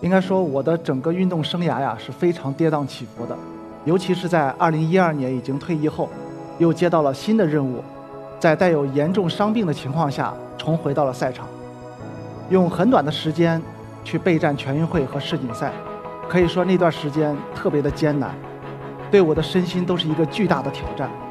应该说，我的整个运动生涯呀是非常跌宕起伏的，尤其是在2012年已经退役后，又接到了新的任务，在带有严重伤病的情况下重回到了赛场，用很短的时间去备战全运会和世锦赛，可以说那段时间特别的艰难，对我的身心都是一个巨大的挑战。